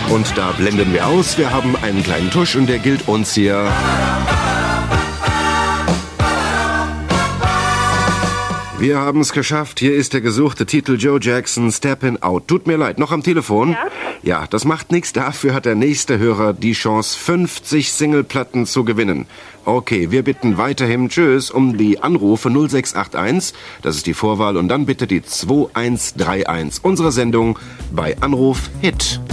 Und da blenden wir aus. Wir haben einen kleinen Tusch und der gilt uns hier. Wir haben es geschafft. Hier ist der gesuchte Titel Joe Jackson, Steppin' Out. Tut mir leid, noch am Telefon? Ja? Ja, das macht nichts. Dafür hat der nächste Hörer die Chance, 50 Singleplatten zu gewinnen. Okay, wir bitten weiterhin, tschüss, um die Anrufe 0681, das ist die Vorwahl, und dann bitte die 2131. Unsere Sendung bei Anruf Hit.